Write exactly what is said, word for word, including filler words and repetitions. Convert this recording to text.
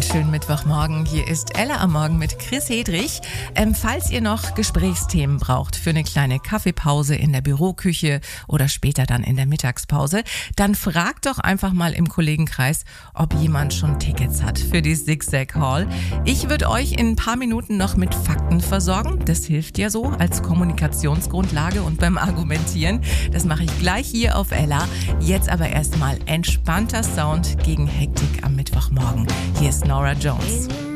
wunderschönen Mittwochmorgen. Hier ist Ella am Morgen mit Chris Hedrich. Ähm, falls ihr noch Gesprächsthemen braucht für eine kleine Kaffeepause in der Büroküche oder später dann in der Mittagspause, dann fragt doch einfach mal im Kollegenkreis, ob jemand schon Tickets hat für die Zigzag Hall. Ich würde euch in ein paar Minuten noch mit Fakten versorgen. Das hilft ja so als Kommunikationsgrundlage und beim Argumentieren. Das mache ich gleich hier auf Ella. Jetzt aber erstmal entspannter Sound gegen Hektik am Mittwochmorgen. Hier ist Norah Jones.